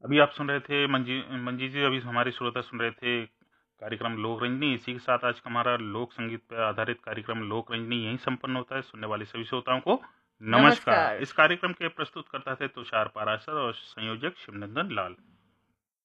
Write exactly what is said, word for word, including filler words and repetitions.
अभी आप सुन रहे थे मंजी मंजीत जी, अभी हमारे श्रोता सुन रहे थे कार्यक्रम लोक रंजनी। इसी के साथ आज का हमारा लोक संगीत पर आधारित कार्यक्रम लोक रंजनी यहीं संपन्न होता है। सुनने वाले सभी श्रोताओं को नमस्कार। नमस्कार। इस कार्यक्रम के प्रस्तुत करता थे तुषार पाराशर और संयोजक शिवनंदन लाल।